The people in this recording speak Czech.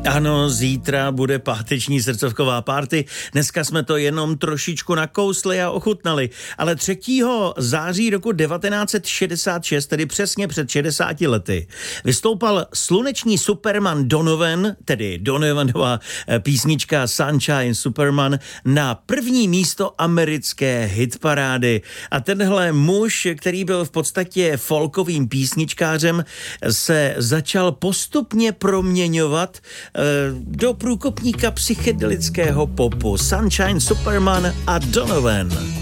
Ano, zítra bude páteční srdcovková party. Dneska jsme to jenom trošičku nakousli a ochutnali. Ale 3. září roku 1966, tedy přesně před 60 lety, vystoupal sluneční superman Donovan, tedy Donovanova písnička Sunshine Superman, na první místo americké hitparády. A tenhle muž, který byl v podstatě folkovým písničkářem, se začal postupně proměňovat do průkopníka psychedelického popu. Sunshine Superman a Donovan.